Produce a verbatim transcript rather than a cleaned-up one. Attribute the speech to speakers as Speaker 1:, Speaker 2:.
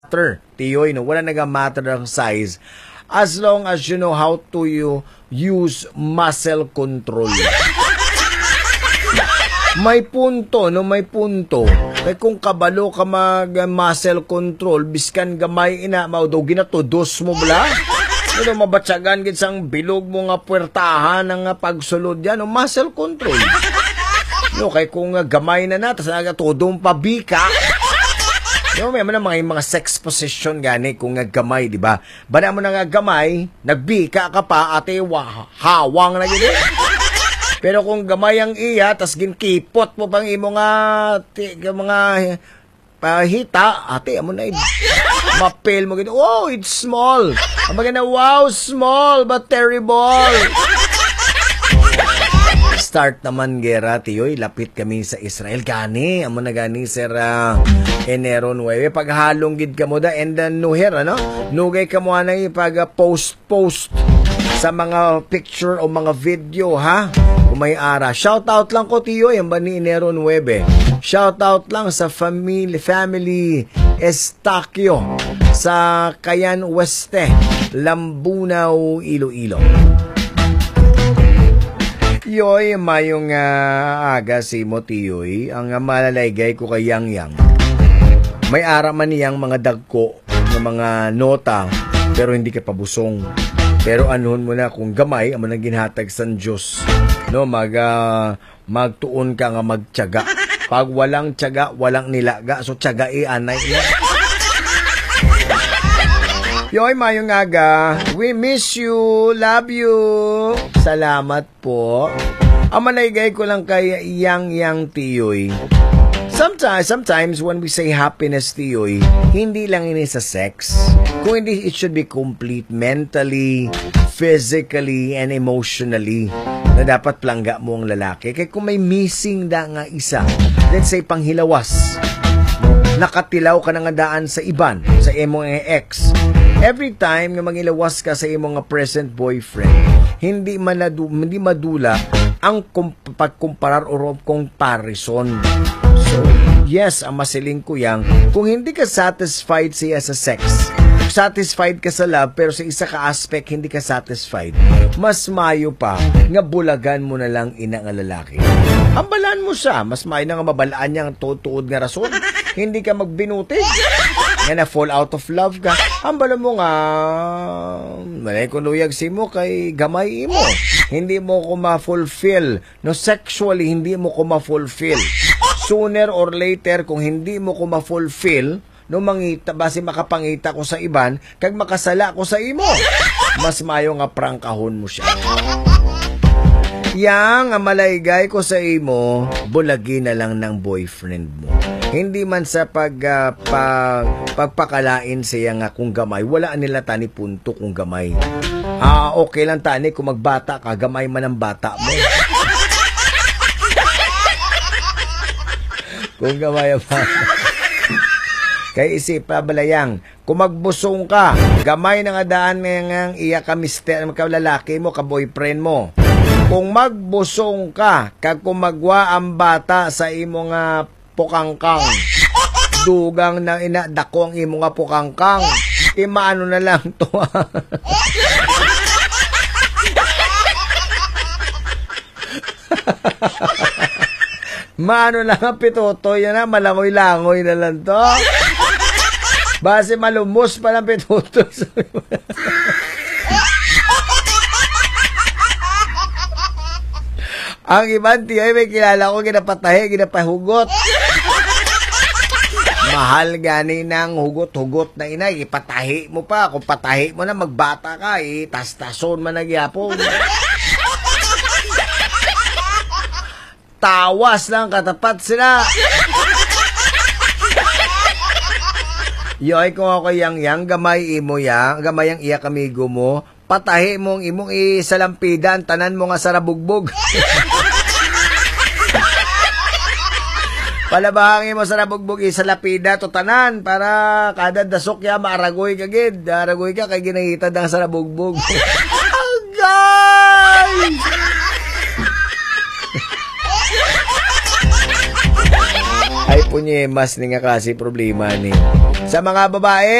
Speaker 1: matter, tiyoy, no? Wala nag-matter ang size as long as you know how to you use muscle control. May punto, no? May punto. Kaya kung kabalo ka mag-muscle control, biskan gamay ina, maudaw ginatudos mo bala? Ano, mabatsagan gid sang bilog mo nga puwertahan ng pagsulod yan, no? Muscle control. No, kay kung uh, gamay na na, tas nagatudong pabika, no, may mga mga, mga sex position gani kung uh, gamay, di ba? Bana mo na nga gamay, nagbika ka pa, ate, wah, hawang na gini. Pero kung gamay ang iya, tas ginkipot mo pang imo nga, ti, mga pahita, ate, amo na, mapil mo gini, oh, it's small. Ang mga na, wow, small, but terrible. Start naman gera, tiyoy, lapit kami sa Israel. Gani, amo na gani, sir, uh, Enero nine. Paghalong gid ka mo da, and then nuher, ano? Nugay ka mo na pag-post-post sa mga picture o mga video, ha? Kung may ara. Shout out lang ko, tiyoy, ang ba ni Enero nine. Shout out lang sa family, family Estaquio sa Cayan Oeste, Lambunaw, Iloilo. Yoy, mayong uh, aga si mo, tiyoy, ang uh, malalaygay ko kay Yang Yang. May ara man niyang mga dagko ng mga nota, pero hindi ka pabusong. Pero anuhon mo na kung gamay, amo nang ginhatag san Diyos. No, mag, uh, magtuon ka nga magtiyaga. Pag walang tiyaga, walang nilaga. So, tiyaga i-anay niya. Yoy, mayong aga. We miss you. Love you. Salamat po. Ang malaygay ko lang kay Yang Yang, tiyoy. Sometimes, sometimes when we say happiness, tiyoy, hindi lang ini sa sex. Kung hindi, it should be complete mentally, physically, and emotionally. Na dapat plangga mo ang lalaki. Kaya kung may missing da nga isa, let's say panghilawas, nakatilaw ka na nga daan sa iban, sa imong ex. Every time nga mangilawas ka sa imong nga present boyfriend, hindi manadu, hindi madula ang pagkumparar o comparison. So, yes, ang masiling ko yang, kung hindi ka satisfied siya sa sex, satisfied ka sa love, pero sa isa ka aspect hindi ka satisfied, mas mayo pa nga bulagan mo na lang ina nga lalaki. Ambalan mo siya, mas mayo na nga mabalaan niya ang tutuod nga rason. Hindi ka magbinuti nga na fall out of love ka. Ambalan mo nga, malay ko luyag si mo kay gamay mo. Hindi mo ko ma-fulfill. No, sexually, hindi mo ko ma-fulfill. Sooner or later, kung hindi mo ko ma-fulfill, no, mangita, base makapangita ko sa iban, kag makasala ko sa imo, mas mayo nga prangkahon mo siya. Yang ang malaygay ko sa imo, bulagi na lang ng boyfriend mo. Hindi man sa pag, uh, pag pagpakalain siya nga kung gamay, wala nila tani punto kung gamay. Ah, okay lang tani kung magbata ka, gamay man ang bata mo. Kung gamay ang bata. Kay isip pa balayang, kung magbusong ka, gamay na nga daan nga iya ka mister, ka lalaki mo, ka boyfriend mo. Kung magbusong ka, kag kung magwa ang bata sa imo nga pukangkang, dugang na ina, dako ang imo nga pukangkang, imaano na lang to. Maano lang ang pituto, yan na, malangoy-langoy na lang to. Base malumos pa ng pituto. Ang ibang tiyoy, may kilala ko, ginapatahe, ginapahugot. Mahal gani ng hugot-hugot na inay, ipatahi mo pa. Kung patahi mo na, magbata ka, eh, tas-tason man nagyapon. Tawas lang, katapat sila. Yoy, kung ako yang yang, gamay imo ya, gamay ang iyak amigo mo, patahi mong imong isalampidan, tanan mo nga sarabugbog. Palabahang imo sarabugbog isalapida to tanan, para kada dasok ya maaragoy ka gid, aragoy ka kay ginahitad ang sarabugbog. Oh, guys! Ay Punye, mas ni nga kasi problema ni. Sa mga babae,